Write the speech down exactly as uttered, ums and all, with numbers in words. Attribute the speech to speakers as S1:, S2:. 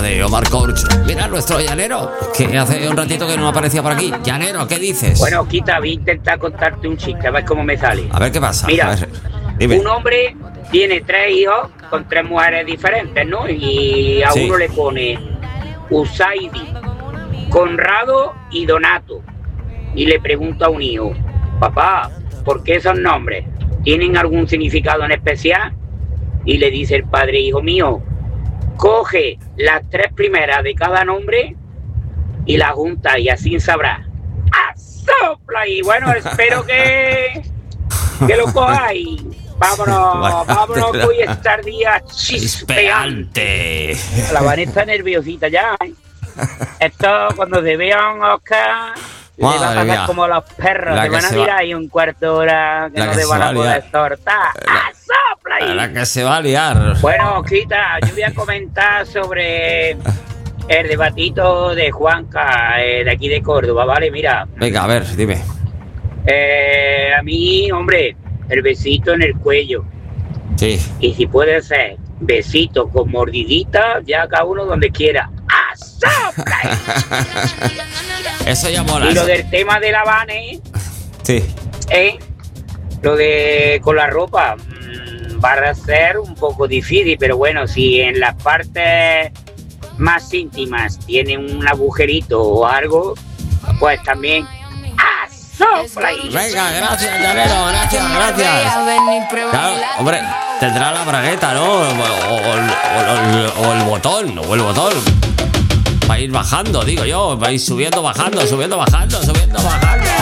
S1: de Omar Courch. Mira, nuestro llanero, que hace un ratito que no aparecía por aquí. Llanero, ¿qué dices?
S2: Bueno, Quita, voy a intentar contarte un chiste, a ver cómo me sale.
S1: A ver qué pasa.
S2: Mira,
S1: a ver, dime.
S2: Un hombre tiene tres hijos con tres mujeres diferentes, ¿no? Y a
S1: Sí.
S2: uno le pone Usaidi, Conrado y Donato. Y le pregunta a un hijo, papá, ¿por qué esos nombres? ¿Tienen algún significado en especial? Y le dice el padre, hijo mío, coge las tres primeras de cada nombre y las junta y así sabrás. ¡Sopla! Y bueno, espero que, que lo cojáis. Vámonos, vámonos, que hoy estar día chispeante.
S1: Chispeante.
S2: La Vanessa está nerviosita ya. ¿eh? Esto, cuando se vean Oscar, le va a
S1: Madre
S2: pasar
S1: mía.
S2: como a los perros.
S1: La
S2: Se
S1: que
S2: van a
S1: se va-
S2: mirar ahí un cuarto de hora que
S1: La
S2: no
S1: que
S2: te
S1: se
S2: van
S1: va
S2: a
S1: a
S2: poder
S1: liar.
S2: soltar. ¡Ah, sopla ahí!
S1: La que se va a liar.
S2: Bueno, Quita, yo voy a comentar sobre el debatito de Juanca, eh, de aquí de Córdoba, ¿vale? Mira,
S1: Venga, a ver, dime.
S2: eh, a mí, hombre, el besito en el cuello.
S1: Sí.
S2: Y si puede ser besito con mordidita, ya cada uno donde quiera. ¡Ah, sopla!
S1: Eso ya mola.
S2: Y lo
S1: eso.
S2: del tema de la Vane,
S1: Sí.
S2: ¿eh? Lo de con la ropa mmm, va a ser un poco difícil, pero bueno, si en las partes más íntimas tiene un agujerito o algo, pues también ¡ah, sopla ahí!
S1: Venga, gracias, llanero, gracias, gracias. Claro, hombre, tendrá la bragueta, ¿no? O, o- o- o- o el botón, o el botón. Va a ir bajando, digo yo. Va a ir subiendo, bajando, subiendo, bajando, subiendo, bajando.